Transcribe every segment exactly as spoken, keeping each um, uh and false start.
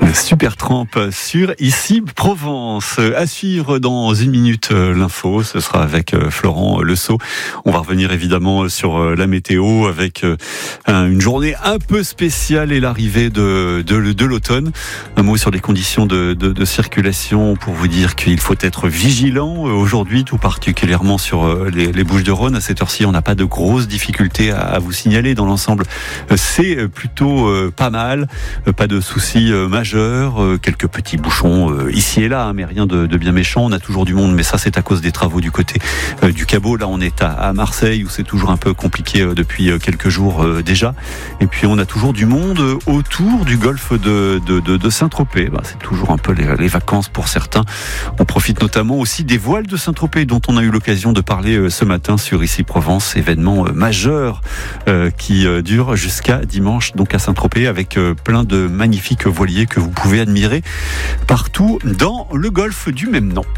Supertramp sur Ici Provence. À suivre dans une minute l'info, ce sera avec Florent Lesault. On va revenir évidemment sur la météo avec une journée un peu spéciale et l'arrivée de, de, de l'automne. Un mot sur les conditions de, de, de circulation pour vous dire qu'il faut être vigilant aujourd'hui, tout particulièrement sur les, les Bouches-du-Rhône. À cette heure-ci, on n'a pas de grosses difficultés à, à vous signaler. Dans l'ensemble, c'est plutôt pas mal, pas de soucis majeurs. Quelques petits bouchons ici et là, hein, mais rien de, de bien méchant. On a toujours du monde, mais ça c'est à cause des travaux du côté euh, du Caveau. Là on est à, à Marseille où c'est toujours un peu compliqué euh, depuis euh, quelques jours euh, déjà. Et puis on a toujours du monde euh, autour du golfe de, de, de, de Saint-Tropez. Bah, c'est toujours un peu les, les vacances pour certains. On profite notamment aussi des voiles de Saint-Tropez dont on a eu l'occasion de parler euh, ce matin sur Ici Provence, événement euh, majeur euh, qui euh, dure jusqu'à dimanche donc à Saint-Tropez avec euh, plein de magnifiques voiliers que vous pouvez admirer partout dans le golfe du même nom.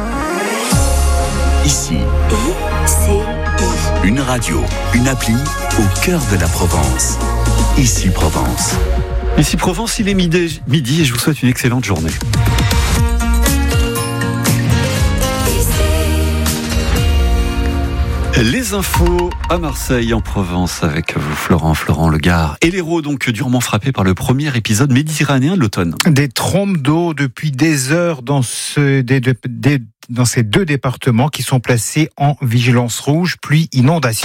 Ici, une radio, une appli au cœur de la Provence. Ici Provence. Ici Provence, il est midi, midi et je vous souhaite une excellente journée. Les infos à Marseille, en Provence, avec vous, Florent, Florent Legard. Et l'Hérault, donc, durement frappé par le premier épisode méditerranéen de l'automne. Des trompes d'eau depuis des heures dans, ce, des, des, dans ces deux départements qui sont placés en vigilance rouge, pluie, inondation.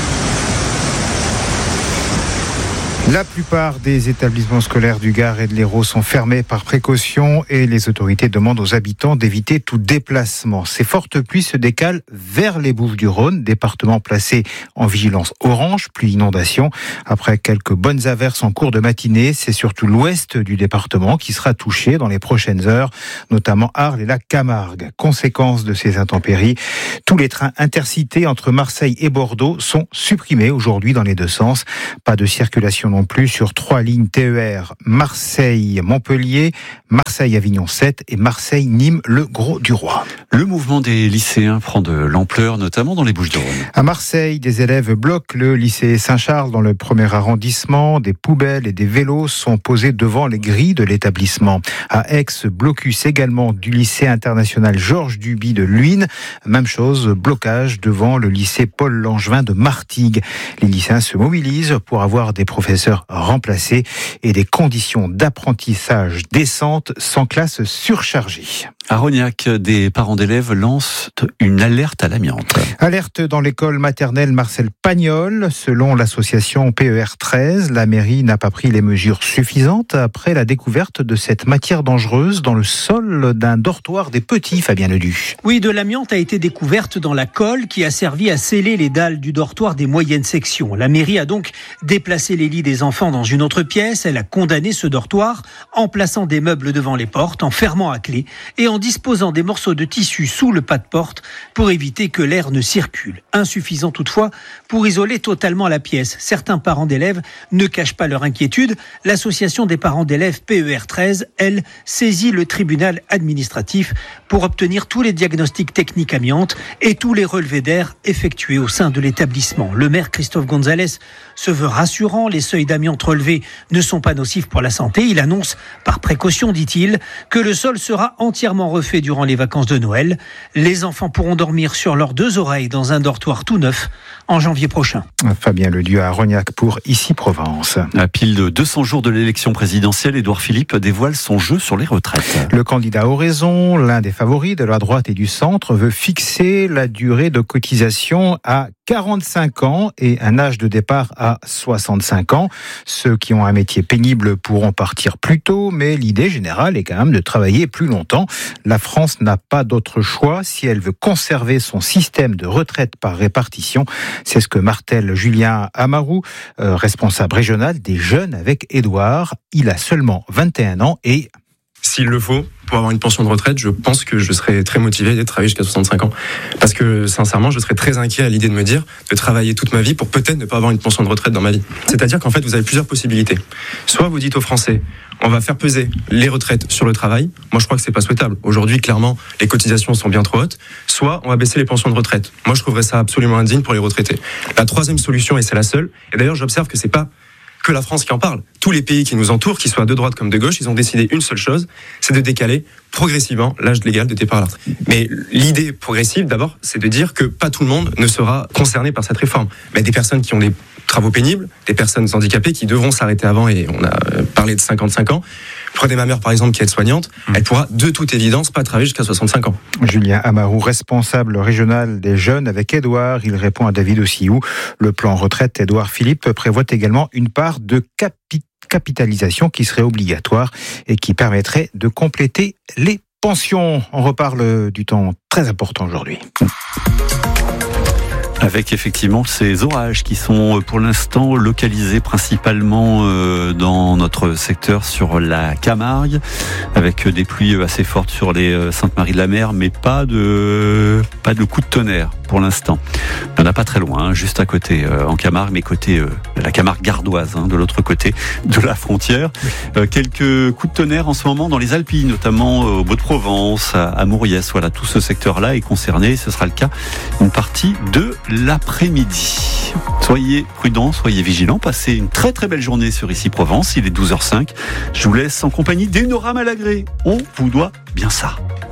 La plupart des établissements scolaires du Gard et de l'Hérault sont fermés par précaution et les autorités demandent aux habitants d'éviter tout déplacement. Ces fortes pluies se décalent vers les Bouches-du-Rhône, département placé en vigilance orange, pluie inondation. Après quelques bonnes averses en cours de matinée, c'est surtout l'ouest du département qui sera touché dans les prochaines heures, notamment Arles et la Camargue. Conséquence de ces intempéries, tous les trains intercités entre Marseille et Bordeaux sont supprimés aujourd'hui dans les deux sens. Pas de circulation non plus sur trois lignes T E R Marseille-Montpellier, Marseille-Avignon sept et Marseille-Nîmes-Le Gros-du-Roi. Le mouvement des lycéens prend de l'ampleur, notamment dans les Bouches-du-Rhône. À Marseille, des élèves bloquent le lycée Saint-Charles dans le premier arrondissement. Des poubelles et des vélos sont posés devant les grilles de l'établissement. À Aix, blocus également du lycée international Georges Duby de Luynes. Même chose, blocage devant le lycée Paul Langevin de Martigues. Les lycéens se mobilisent pour avoir des professeurs remplacés et des conditions d'apprentissage décentes sans classe surchargée. À Rognac, des parents d'élèves lancent une alerte à l'amiante. Alerte dans l'école maternelle Marcel Pagnol. Selon l'association P E R treize, la mairie n'a pas pris les mesures suffisantes après la découverte de cette matière dangereuse dans le sol d'un dortoir des petits, Fabien Ledu. Oui, de l'amiante a été découverte dans la colle qui a servi à sceller les dalles du dortoir des moyennes sections. La mairie a donc déplacé les lits des enfants dans une autre pièce. Elle a condamné ce dortoir en plaçant des meubles devant les portes, en fermant à clé et en disposant des morceaux de tissu sous le pas de porte pour éviter que l'air ne circule. Insuffisant toutefois pour isoler totalement la pièce. Certains parents d'élèves ne cachent pas leur inquiétude. L'association des parents d'élèves P E R treize, elle, saisit le tribunal administratif pour obtenir tous les diagnostics techniques amiante et tous les relevés d'air effectués au sein de l'établissement. Le maire Christophe Gonzalez se veut rassurant. Les seuils d'amiante relevés ne sont pas nocifs pour la santé. Il annonce, par précaution, dit-il, que le sol sera entièrement refait durant les vacances de Noël. Les enfants pourront dormir sur leurs deux oreilles dans un dortoir tout neuf en janvier prochain. Fabien Ledieu à Rognac pour Ici Provence. À pile de deux cents jours de l'élection présidentielle, Édouard Philippe dévoile son jeu sur les retraites. Le candidat Oraison, l'un des favoris de la droite et du centre, veut fixer la durée de cotisation à quarante-cinq ans et un âge de départ à soixante-cinq ans. Ceux qui ont un métier pénible pourront partir plus tôt, mais l'idée générale est quand même de travailler plus longtemps. La France n'a pas d'autre choix si elle veut conserver son système de retraite par répartition. C'est ce que martèle Julien Amarou, euh, responsable régional des jeunes avec Édouard. Il a seulement vingt et un ans et... S'il le faut, pour avoir une pension de retraite, je pense que je serais très motivé de travailler jusqu'à soixante-cinq ans. Parce que, sincèrement, je serais très inquiet à l'idée de me dire de travailler toute ma vie pour peut-être ne pas avoir une pension de retraite dans ma vie. C'est-à-dire qu'en fait, vous avez plusieurs possibilités. Soit vous dites aux Français, on va faire peser les retraites sur le travail. Moi, je crois que c'est pas souhaitable. Aujourd'hui, clairement, les cotisations sont bien trop hautes. Soit on va baisser les pensions de retraite. Moi, je trouverais ça absolument indigne pour les retraités. La troisième solution, et c'est la seule, et d'ailleurs, j'observe que c'est pas que la France qui en parle. Tous les pays qui nous entourent, qu'ils soient de droite comme de gauche, ils ont décidé une seule chose, c'est de décaler progressivement l'âge légal de départ à la retraite. Mais l'idée progressive, d'abord, c'est de dire que pas tout le monde ne sera concerné par cette réforme. Mais des personnes qui ont des travaux pénibles, des personnes handicapées qui devront s'arrêter avant, et on a parlé de cinquante-cinq ans. Prenez ma mère, par exemple, qui est aide-soignante, mmh. elle pourra de toute évidence pas travailler jusqu'à soixante-cinq ans. Julien Amarou, responsable régional des jeunes avec Édouard, il répond à David Ossiou. Le plan retraite Édouard Philippe prévoit également une part de capi- capitalisation qui serait obligatoire et qui permettrait de compléter les pensions. On reparle du temps très important aujourd'hui. Avec effectivement ces orages qui sont pour l'instant localisés principalement dans notre secteur sur la Camargue, avec des pluies assez fortes sur les Sainte-Marie-de-la-Mer, mais pas de pas de coups de tonnerre pour l'instant. Il n'y en a pas très loin, juste à côté en Camargue, mais côté la Camargue gardoise, de l'autre côté de la frontière. Quelques coups de tonnerre en ce moment dans les Alpilles, notamment au Beau-de-Provence, à Mauriès. Voilà, tout ce secteur-là est concerné. Ce sera le cas une partie de l'après-midi. Soyez prudents, soyez vigilants. Passez une très très belle journée sur Ici Provence. Il est douze heures cinq. Je vous laisse en compagnie d'Enora Malagré. On vous doit bien ça.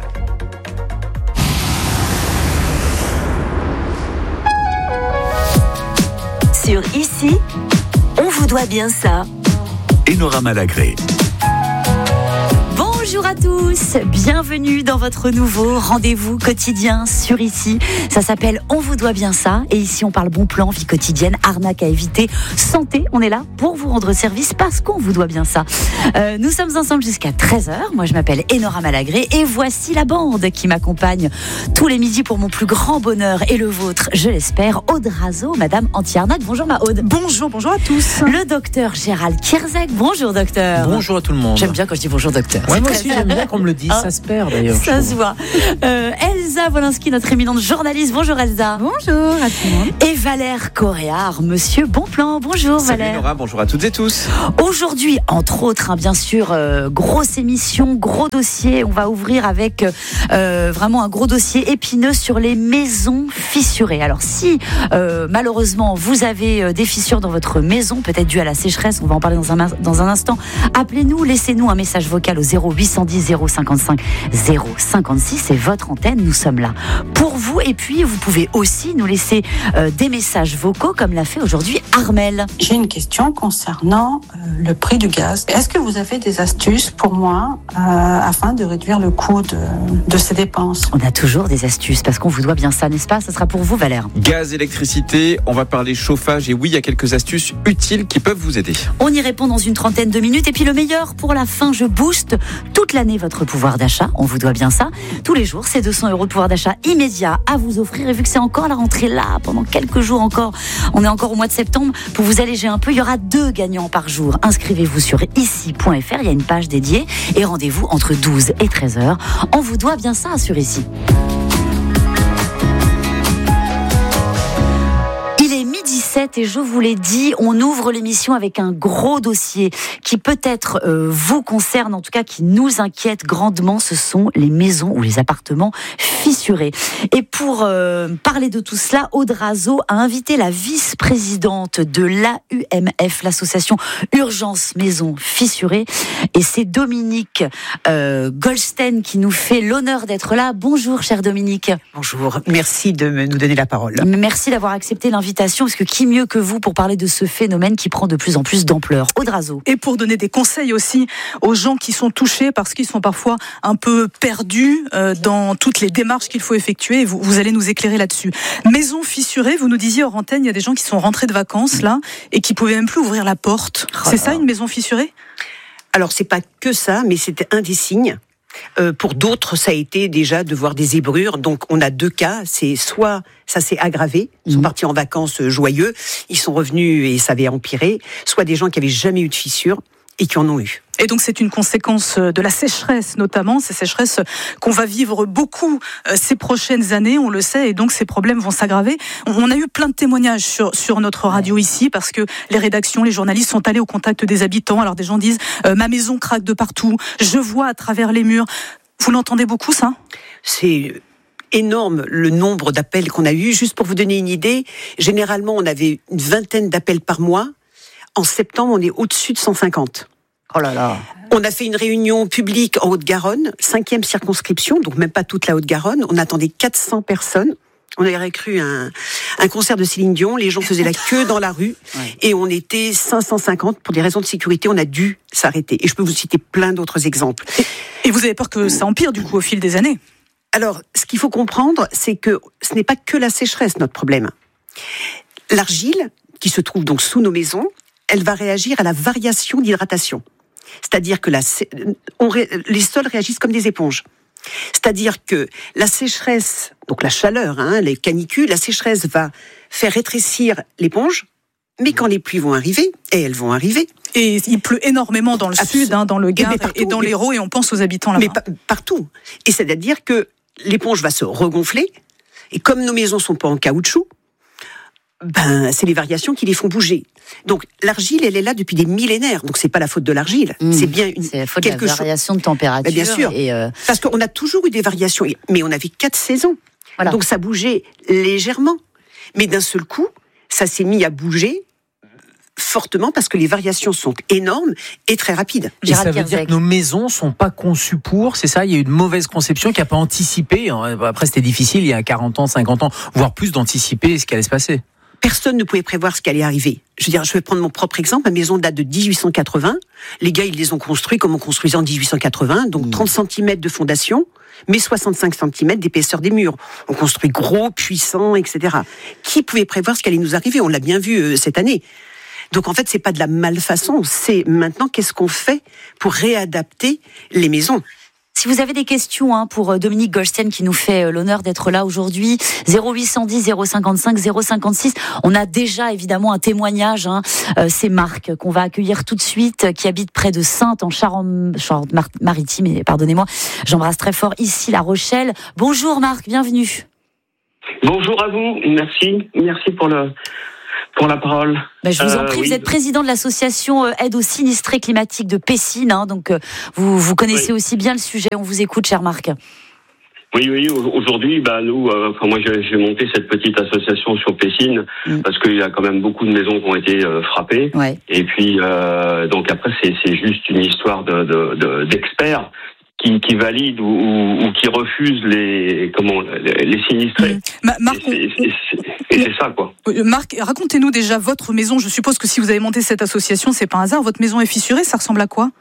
Sur Ici, on vous doit bien ça. Enora Malagré. Bonjour à tous, bienvenue dans votre nouveau rendez-vous quotidien sur Ici. Ça s'appelle On vous doit bien ça. Et ici on parle bon plan, vie quotidienne, arnaque à éviter, santé. On est là pour vous rendre service parce qu'on vous doit bien ça. Euh, nous sommes ensemble jusqu'à treize heures. Moi je m'appelle Enora Malagré et voici la bande qui m'accompagne tous les midis pour mon plus grand bonheur et le vôtre, je l'espère. Aude Razo, Madame Anti-Arnaque. Bonjour ma Aude. Bonjour, bonjour à tous. Le docteur Gérald Kierzek. Bonjour docteur. Bonjour à tout le monde. J'aime bien quand je dis bonjour docteur. Ouais, moi aussi j'aime bien qu'on me le dise, ah, ça se perd d'ailleurs. Ça se voit. Euh, Elsa Wolinski, notre éminente journaliste. Bonjour Elsa. Bonjour à tout le monde. Et Valère Coréard, monsieur Bonplan. Bonjour Salut Valère. Nora, bonjour à toutes et tous. Aujourd'hui, entre autres, hein, bien sûr, euh, grosse émission, gros dossier. On va ouvrir avec euh, vraiment un gros dossier épineux sur les maisons fissurées. Alors si euh, malheureusement vous avez euh, des fissures dans votre maison, peut-être dû à la sécheresse, on va en parler dans un, dans un instant, appelez-nous, laissez-nous un message vocal au zéro huit cent dix zéro cinquante-cinq zéro cinquante-six, c'est votre antenne, nous sommes là pour vous. Et puis vous pouvez aussi nous laisser euh, des messages vocaux comme l'a fait aujourd'hui Armel. J'ai une question concernant euh, le prix du gaz. Est-ce que vous avez des astuces pour moi euh, afin de réduire le coût de, de ces dépenses? On a toujours des astuces parce qu'on vous doit bien ça, n'est-ce pas? Ça sera pour vous Valère. Gaz, électricité, on va parler chauffage et oui, il y a quelques astuces utiles qui peuvent vous aider. On y répond dans une trentaine de minutes et puis le meilleur pour la fin, je booste toute l'année votre pouvoir d'achat, on vous doit bien ça. Tous les jours, c'est deux cents euros de pouvoir d'achat immédiat à vous offrir et vu que c'est encore la rentrée là, pendant quelques jours encore, on est encore au mois de septembre, pour vous alléger un peu, il y aura deux gagnants par jour. Inscrivez-vous sur ici point f r, il y a une page dédiée et rendez-vous entre douze et treize heures. On vous doit bien ça sur Ici. Et je vous l'ai dit, on ouvre l'émission avec un gros dossier qui peut-être euh, vous concerne, en tout cas qui nous inquiète grandement, ce sont les maisons ou les appartements fissurés. Et pour euh, parler de tout cela, Aude Razo a invité la vice-présidente de l'A U M F, l'association Urgence Maisons Fissurées, et c'est Dominique euh, Goldstein qui nous fait l'honneur d'être là. Bonjour chère Dominique. Bonjour, merci de nous donner la parole. Merci d'avoir accepté l'invitation, parce que qui mieux que vous pour parler de ce phénomène qui prend de plus en plus d'ampleur. Aude Razo. Et pour donner des conseils aussi aux gens qui sont touchés parce qu'ils sont parfois un peu perdus euh, dans toutes les démarches qu'il faut effectuer. Et vous, vous allez nous éclairer là-dessus. Maison fissurée, vous nous disiez hors antenne, il y a des gens qui sont rentrés de vacances là et qui pouvaient même plus ouvrir la porte. Oh c'est ça une maison fissurée? Alors c'est pas que ça, mais c'était un des signes. Euh, pour d'autres, ça a été déjà de voir des zébrures. Donc, on a deux cas. C'est soit ça s'est aggravé, ils sont mmh. partis en vacances joyeux, ils sont revenus et ça avait empiré. Soit des gens qui avaient jamais eu de fissures et qui en ont eu. Et donc c'est une conséquence de la sécheresse notamment, ces sécheresses qu'on va vivre beaucoup ces prochaines années, on le sait, et donc ces problèmes vont s'aggraver. On a eu plein de témoignages sur, sur notre radio ici, parce que les rédactions, les journalistes sont allés au contact des habitants. Alors des gens disent euh, « ma maison craque de partout, je vois à travers les murs ». Vous l'entendez beaucoup ça? C'est énorme le nombre d'appels qu'on a eu. Juste pour vous donner une idée, généralement on avait une vingtaine d'appels par mois. En septembre, on est au-dessus de cent cinquante. Oh là là. On a fait une réunion publique en Haute-Garonne, cinquième circonscription, donc même pas toute la Haute-Garonne. On attendait quatre cents personnes. On avait cru un, un concert de Céline Dion. Les gens faisaient la queue dans la rue. Ouais. Et on était cinq cent cinquante. Pour des raisons de sécurité, on a dû s'arrêter. Et je peux vous citer plein d'autres exemples. Et vous avez peur que ça empire, du coup, au fil des années? Alors, ce qu'il faut comprendre, c'est que ce n'est pas que la sécheresse, notre problème. L'argile, qui se trouve donc sous nos maisons, elle va réagir à la variation d'hydratation. C'est-à-dire que la, on, les sols réagissent comme des éponges. C'est-à-dire que la sécheresse, donc la chaleur, hein, les canicules, la sécheresse va faire rétrécir l'éponge, mais quand les pluies vont arriver, et elles vont arriver... Et il pleut énormément dans le Absolument. sud, hein, dans le Gard et, partout, et dans l'Hérault, et on pense aux habitants là-bas. Mais pa- partout. Et c'est-à-dire que l'éponge va se regonfler, et comme nos maisons sont pas en caoutchouc, ben, c'est les variations qui les font bouger. Donc, l'argile, elle est là depuis des millénaires. Donc, c'est pas la faute de l'argile. Mmh. C'est bien une, c'est la faute quelque de la variation chose... de température. Ben, bien sûr. Et euh... Parce qu'on a toujours eu des variations. Mais on avait quatre saisons. Voilà. Donc, ça bougeait légèrement. Mais d'un seul coup, ça s'est mis à bouger fortement parce que les variations sont énormes et très rapides. Et ça veut dire que nos maisons sont pas conçues pour, c'est ça? Il y a eu une mauvaise conception qui n'a pas anticipé. Après, c'était difficile il y a quarante ans, cinquante ans, voire plus, d'anticiper ce qui allait se passer. Personne ne pouvait prévoir ce qui allait arriver. Je veux dire, je vais prendre mon propre exemple. Ma maison date de dix-huit cent quatre-vingts. Les gars, ils les ont construits comme on construisait en dix-huit cent quatre-vingts. Donc, mmh. trente centimètres de fondation, mais soixante-cinq centimètres d'épaisseur des murs. On construit gros, puissant, et cetera. Qui pouvait prévoir ce qui allait nous arriver? On l'a bien vu euh, cette année. Donc, en fait, c'est pas de la malfaçon. C'est maintenant, qu'est-ce qu'on fait pour réadapter les maisons? Si vous avez des questions hein, pour Dominique Goldstein qui nous fait l'honneur d'être là aujourd'hui, zéro huit cent dix, zéro cinquante-cinq, zéro cinquante-six. On a déjà évidemment un témoignage. Hein, euh, c'est Marc qu'on va accueillir tout de suite, qui habite près de Saintes en Charente-Maritime. Et pardonnez-moi, j'embrasse très fort ici La Rochelle. Bonjour Marc, bienvenue. Bonjour à vous, merci, merci pour le. Pour la parole. Ben, je vous en prie, euh, oui. Vous êtes président de l'association Aide aux sinistrés climatiques de Pessines, hein, donc euh, vous, vous connaissez oui. aussi bien le sujet. On vous écoute, cher Marc. Oui, oui. Aujourd'hui, bah nous, euh, enfin moi, j'ai, j'ai monté cette petite association sur Pessines mm. parce qu'il y a quand même beaucoup de maisons qui ont été euh, frappées. Ouais. Et puis, euh, donc après, c'est, c'est juste une histoire de, de, de d'experts. Qui, qui valide ou, ou, ou qui refuse les comment les, les sinistrés. Mmh. Marc, et c'est, c'est, et c'est ça quoi. Marc, racontez-nous déjà votre maison. Je suppose que si vous avez monté cette association, c'est pas un hasard. Votre maison est fissurée. Ça ressemble à quoi?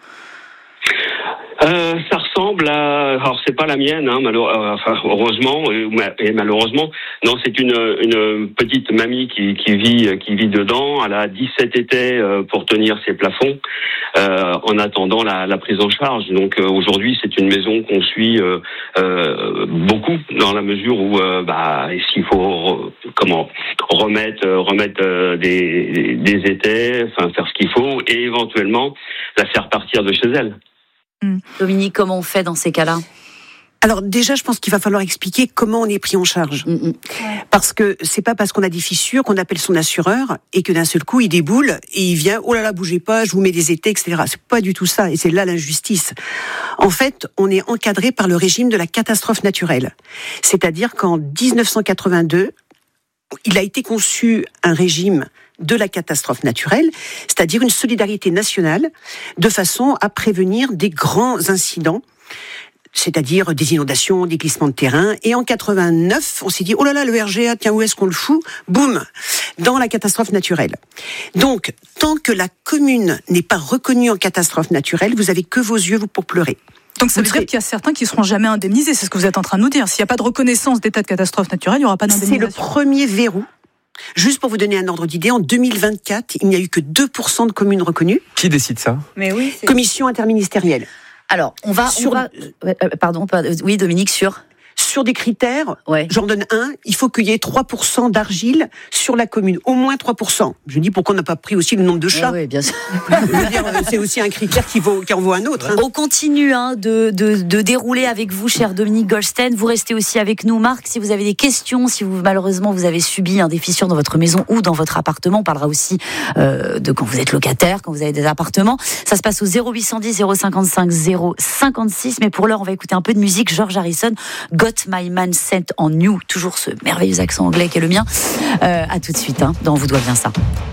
Euh, ça ressemble à, alors c'est pas la mienne, hein, malheureusement, enfin heureusement et malheureusement, non, c'est une une petite mamie qui qui vit qui vit dedans. Elle a dix-sept étais pour tenir ses plafonds euh, en attendant la, la prise en charge. Donc euh, aujourd'hui, c'est une maison qu'on suit euh, euh, beaucoup dans la mesure où euh, bah s'il faut re, comment remettre remettre euh, des des étais, enfin faire ce qu'il faut et éventuellement la faire partir de chez elle. Dominique, comment on fait dans ces cas-là? Alors déjà, je pense qu'il va falloir expliquer comment on est pris en charge. Mmh. Parce que c'est pas parce qu'on a des fissures qu'on appelle son assureur et que d'un seul coup, il déboule et il vient, oh là là, bougez pas, je vous mets des étais, et cetera. C'est pas du tout ça et c'est là l'injustice. En fait, on est encadré par le régime de la catastrophe naturelle. C'est-à-dire qu'en dix-neuf cent quatre-vingt-deux, il a été conçu un régime de la catastrophe naturelle, c'est-à-dire une solidarité nationale de façon à prévenir des grands incidents, c'est-à-dire des inondations, des glissements de terrain. Et en quatre-vingt-neuf, on s'est dit, oh là là, le R G A, tiens, où est-ce qu'on le fout? Boum, dans la catastrophe naturelle. Donc, tant que la commune n'est pas reconnue en catastrophe naturelle, vous avez que vos yeux pour pleurer. Donc ça veut dire qu'il y a certains qui ne seront jamais indemnisés, c'est ce que vous êtes en train de nous dire. S'il n'y a pas de reconnaissance d'état de catastrophe naturelle, il n'y aura pas d'indemnisation. C'est le premier verrou. Juste pour vous donner un ordre d'idée, en deux mille vingt-quatre, il n'y a eu que deux pour cent de communes reconnues. Qui décide ça? Mais oui, c'est... Commission interministérielle. Alors, on va... Sur... On va... Euh, pardon, oui Dominique, sur... Sur des critères, ouais. J'en donne un, il faut qu'il y ait trois pour cent d'argile sur la commune, au moins trois pour cent. Je dis pourquoi on n'a pas pris aussi le nombre de chats. Oui, ouais, bien sûr. Je veux dire, c'est aussi un critère qui, vaut, qui en vaut un autre. Hein. On continue hein, de, de, de dérouler avec vous, cher Dominique Goldstein. Vous restez aussi avec nous, Marc. Si vous avez des questions, si vous malheureusement vous avez subi hein, des fissures dans votre maison ou dans votre appartement, on parlera aussi euh, de quand vous êtes locataire, quand vous avez des appartements. Ça se passe au zéro huit cent dix, zéro cinquante-cinq, zéro cinquante-six. Mais pour l'heure, on va écouter un peu de musique. George Harrison, Got My Man Sent on You, toujours ce merveilleux accent anglais qui est le mien. Euh, à tout de suite, hein, dans On vous doit bien ça.